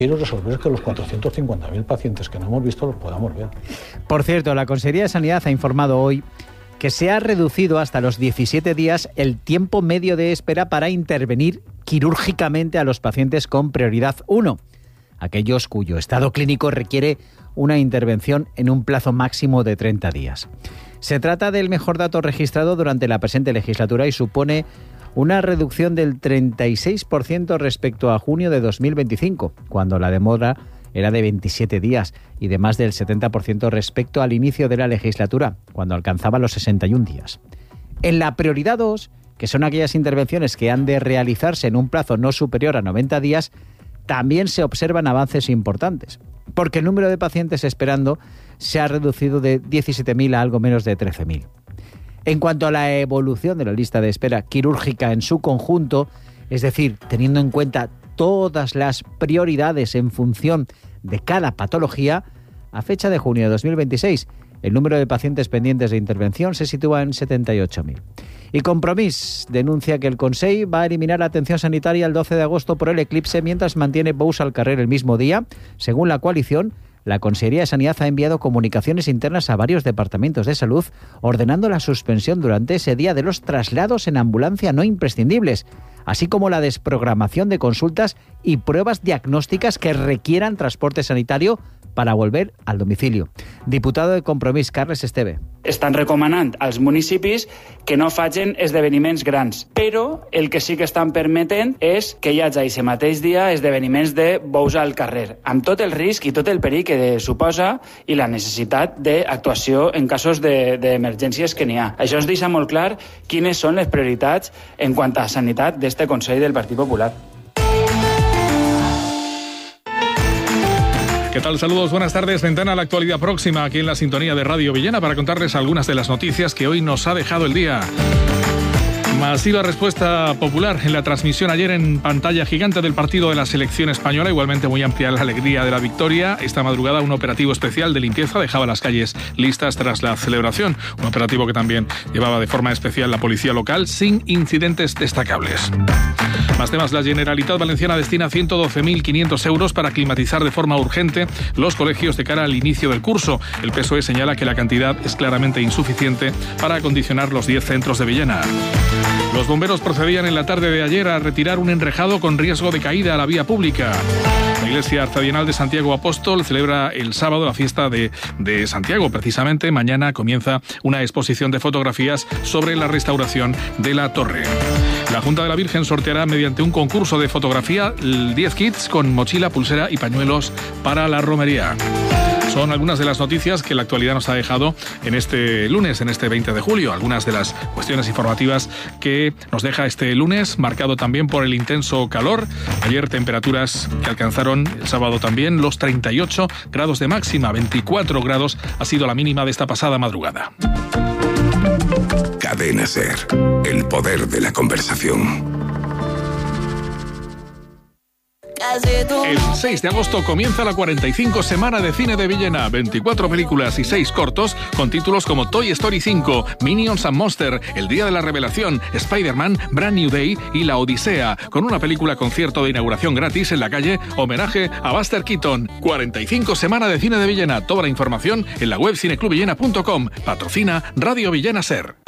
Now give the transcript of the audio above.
Quiero resolver que los 450.000 pacientes que no hemos visto los podamos ver. Por cierto, la Consejería de Sanidad ha informado hoy que se ha reducido hasta los 17 días el tiempo medio de espera para intervenir quirúrgicamente a los pacientes con prioridad 1, aquellos cuyo estado clínico requiere una intervención en un plazo máximo de 30 días. Se trata del mejor dato registrado durante la presente legislatura y supone una reducción del 36% respecto a junio de 2025, cuando la demora era de 27 días y de más del 70% respecto al inicio de la legislatura, cuando alcanzaba los 61 días. En la prioridad 2, que son aquellas intervenciones que han de realizarse en un plazo no superior a 90 días, también se observan avances importantes, porque el número de pacientes esperando se ha reducido de 17.000 a algo menos de 13.000. En cuanto a la evolución de la lista de espera quirúrgica en su conjunto, es decir, teniendo en cuenta todas las prioridades en función de cada patología, a fecha de junio de 2026, el número de pacientes pendientes de intervención se sitúa en 78.000. Y Compromís denuncia que el Consell va a eliminar la atención sanitaria el 12 de agosto por el eclipse mientras mantiene Bous al carrer el mismo día. Según la coalición, la Consejería de Sanidad ha enviado comunicaciones internas a varios departamentos de salud ordenando la suspensión durante ese día de los traslados en ambulancia no imprescindibles, así como la desprogramación de consultas y pruebas diagnósticas que requieran transporte sanitario para volver al domicilio. Diputado de Compromís, Carles Esteve. Estan recomanant als municipis que no facin esdeveniments grans, però el que sí que estan permetent és que hi hagi aquest mateix dia esdeveniments de bous al carrer, amb tot el risc i tot el perill que suposa i la necessitat d'actuació en casos d'emergències que n'hi ha. Això ens deixa molt clar quines són les prioritats en quant a sanitat d'este Consell del Partit Popular. ¿Qué tal? Saludos, buenas tardes. Ventana a la actualidad próxima aquí en la sintonía de Radio Villena para contarles algunas de las noticias que hoy nos ha dejado el día. Masiva respuesta popular en la transmisión ayer en pantalla gigante del partido de la selección española, igualmente muy amplia la alegría de la victoria. Esta madrugada un operativo especial de limpieza dejaba las calles listas tras la celebración, un operativo que también llevaba de forma especial la policía local sin incidentes destacables. Más temas, la Generalitat Valenciana destina 112.500 euros para climatizar de forma urgente los colegios de cara al inicio del curso. El PSOE señala que la cantidad es claramente insuficiente para acondicionar los 10 centros de Villena. Los bomberos procedían en la tarde de ayer a retirar un enrejado con riesgo de caída a la vía pública. La Iglesia Arcedianal de Santiago Apóstol celebra el sábado la fiesta de Santiago. Precisamente mañana comienza una exposición de fotografías sobre la restauración de la torre. La Junta de la Virgen sorteará mediante un concurso de fotografía 10 kits con mochila, pulsera y pañuelos para la romería. Son algunas de las noticias que la actualidad nos ha dejado en este lunes, en este 20 de julio. Algunas de las cuestiones informativas que nos deja este lunes, marcado también por el intenso calor. Ayer temperaturas que alcanzaron el sábado también los 38 grados de máxima. 24 grados ha sido la mínima de esta pasada madrugada. Cadena SER, el poder de la conversación. El 6 de agosto comienza la 45 Semana de Cine de Villena. 24 películas y 6 cortos con títulos como Toy Story 5, Minions and Monster, El Día de la Revelación, Spider-Man, Brand New Day y La Odisea, con una película concierto de inauguración gratis en la calle, homenaje a Buster Keaton. 45 Semana de Cine de Villena. Toda la información en la web cineclubvillena.com. Patrocina Radio Villena SER.